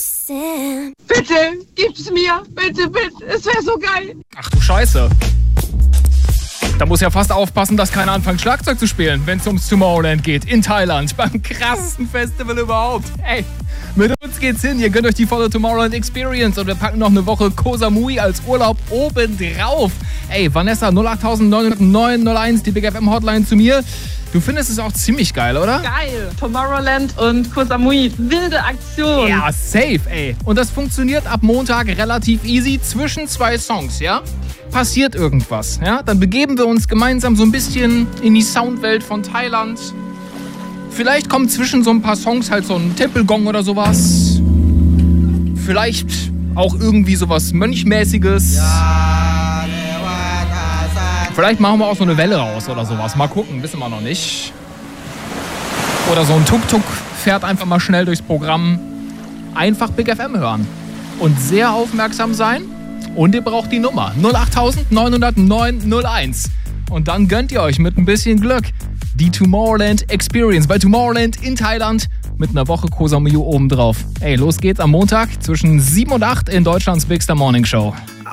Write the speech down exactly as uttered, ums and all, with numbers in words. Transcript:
Bitte, gib's mir. Bitte, bitte. Es wäre so geil. Ach du Scheiße. Da muss ja fast aufpassen, dass keiner anfängt Schlagzeug zu spielen, wenn es ums Tomorrowland geht. In Thailand, beim krassesten Festival überhaupt. Ey, mit uns geht's hin. Ihr gönnt euch die volle Tomorrowland Experience und wir packen noch eine Woche Koh Samui als Urlaub oben drauf. Ey, Vanessa, null acht neun null neun null eins, die Big F M Hotline zu mir. Du findest es auch ziemlich geil, oder? Geil. Tomorrowland und Koh Samui. Wilde Aktion. Ja, safe, ey. Und das funktioniert ab Montag relativ easy zwischen zwei Songs, ja? Passiert irgendwas, ja? Dann begeben wir uns gemeinsam so ein bisschen in die Soundwelt von Thailand. Vielleicht kommt zwischen so ein paar Songs halt so ein Tempelgong oder sowas. Vielleicht auch irgendwie sowas Mönchmäßiges. Vielleicht machen wir auch so eine Welle raus oder sowas. Mal gucken, wissen wir noch nicht. Oder so ein Tuk-Tuk fährt einfach mal schnell durchs Programm. Einfach Big F M hören. Und sehr aufmerksam sein. Und ihr braucht die Nummer null acht neun null neun null eins. Und dann gönnt ihr euch mit ein bisschen Glück die Tomorrowland Experience bei Tomorrowland in Thailand mit einer Woche Koh Samui obendrauf. Ey, los geht's am Montag zwischen sieben und acht in Deutschlands Big Star Morning Show.